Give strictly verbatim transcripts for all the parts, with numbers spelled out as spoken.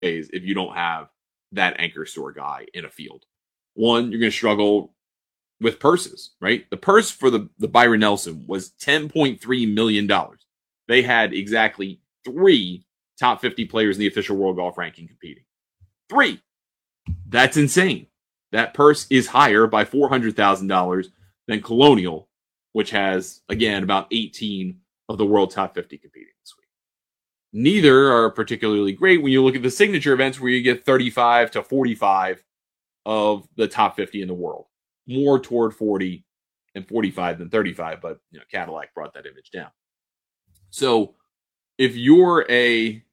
ways if you don't have that anchor store guy in a field. One, you're going to struggle with purses, right? The purse for the, the Byron Nelson was ten point three million dollars. They had exactly three top fifty players in the official world golf ranking competing. Three. That's insane. That purse is higher by four hundred thousand dollars than Colonial, which has, again, about eighteen of the world top fifty competing this week. Neither are particularly great when you look at the signature events where you get thirty-five to forty-five of the top fifty in the world. More toward forty and forty-five than thirty-five, but you know, Cadillac brought that image down. So if you're a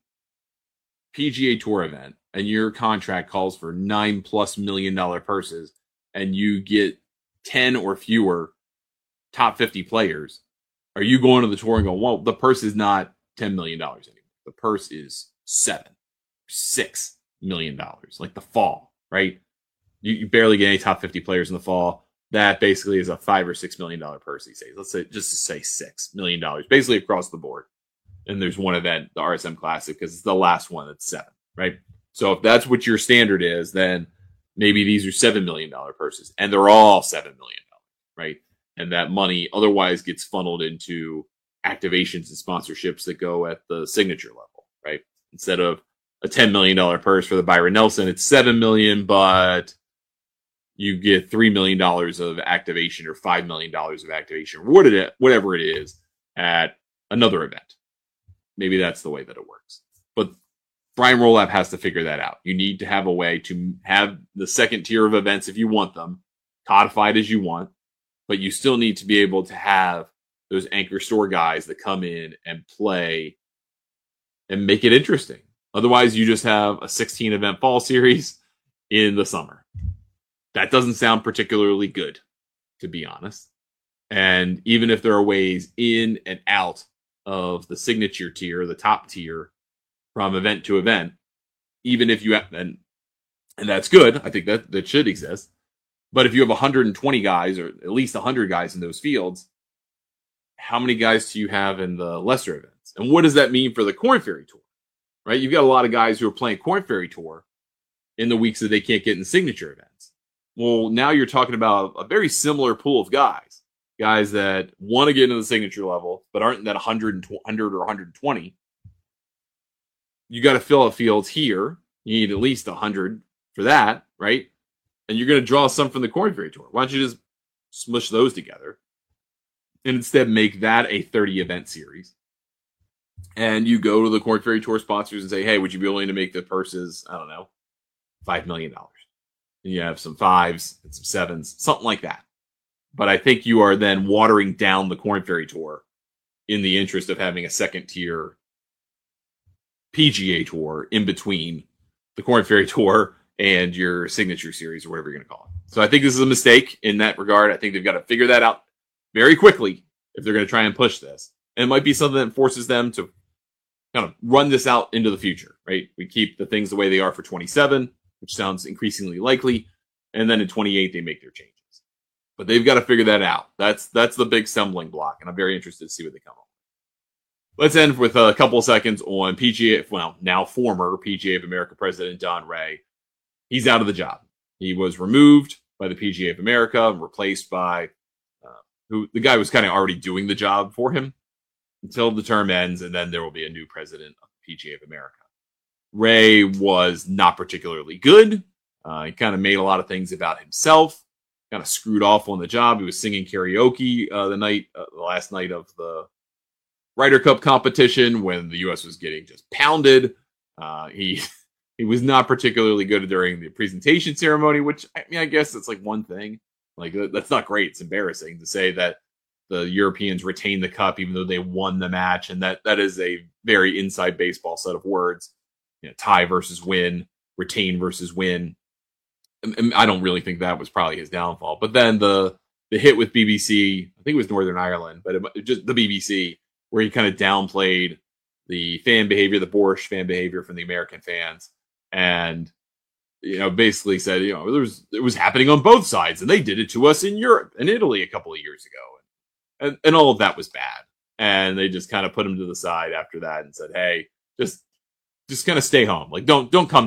P G A Tour event and your contract calls for nine plus million dollar purses and you get ten or fewer top fifty players, are you going to the tour and going, well, the purse is not ten million dollars anymore. The purse is seven, six million dollars, like the fall, right? You, you barely get any top fifty players in the fall. That basically is a five or six million dollar purse these days. Let's say just to say six million dollars, basically across the board. And there's one event, the R S M Classic, because it's the last one that's seven, right? So if that's what your standard is, then maybe these are seven million dollar purses, and they're all seven million dollars, right? And that money otherwise gets funneled into activations and sponsorships that go at the signature level, right? Instead of a ten million dollar purse for the Byron Nelson, it's seven million dollars, but you get three million dollars of activation or five million dollars of activation, whatever it is, at another event. Maybe that's the way that it works. But Brian Rolapp has to figure that out. You need to have a way to have the second tier of events if you want them, codified as you want, but you still need to be able to have those anchor store guys that come in and play and make it interesting. Otherwise, you just have a sixteen event fall series in the summer. That doesn't sound particularly good, to be honest. And even if there are ways in and out of the signature tier, the top tier, from event to event, even if you have, and, and that's good, I think that, that should exist. But if you have one hundred twenty guys, or at least one hundred guys in those fields, how many guys do you have in the lesser events? And what does that mean for the Korn Ferry Tour? Right? You've got a lot of guys who are playing Korn Ferry Tour in the weeks that they can't get in signature events. Well, now you're talking about a very similar pool of guys. Guys that want to get into the signature level, but aren't in that one hundred, one hundred or one hundred twenty. You got to fill out fields here. You need at least one hundred for that, right? And you're going to draw some from the Korn Ferry Tour. Why don't you just smush those together and instead make that a thirty event series? And you go to the Korn Ferry Tour sponsors and say, hey, would you be willing to make the purses, I don't know, five million dollars? And you have some fives and some sevens, something like that. But I think you are then watering down the Korn Ferry Tour in the interest of having a second tier P G A Tour in between the Korn Ferry Tour and your signature series, or whatever you're going to call it. So I think this is a mistake in that regard. I think they've got to figure that out very quickly if they're going to try and push this. And it might be something that forces them to kind of run this out into the future, right? We keep the things the way they are for twenty-seven, which sounds increasingly likely. And then in twenty-eight, they make their changes. But they've got to figure that out. That's that's the big stumbling block, and I'm very interested to see what they come up with. Let's end with a couple of seconds on P G A, well, now former P G A of America president Don Ray. He's out of the job. He was removed by the P G A of America and replaced by uh, who the guy was kind of already doing the job for him until the term ends, and then there will be a new president of the P G A of America. Ray was not particularly good. Uh, he kind of made a lot of things about himself. Kind of screwed off on the job. He was singing karaoke uh, the night, uh, the last night of the Ryder Cup competition when the U S was getting just pounded. Uh, he he was not particularly good during the presentation ceremony, which I mean, I guess that's like one thing. Like that's not great. It's embarrassing to say that the Europeans retained the cup even though they won the match, and that that is a very inside baseball set of words. You know, tie versus win, retain versus win. I don't really think that was probably his downfall. But then the the hit with B B C, I think it was Northern Ireland, but it, just the B B C, where he kind of downplayed the fan behavior, the boorish fan behavior from the American fans, and you know basically said, you know, there was it was happening on both sides, and they did it to us in Europe and Italy a couple of years ago, and and all of that was bad. And they just kind of put him to the side after that and said, hey, just just kind of stay home. Like don't don't come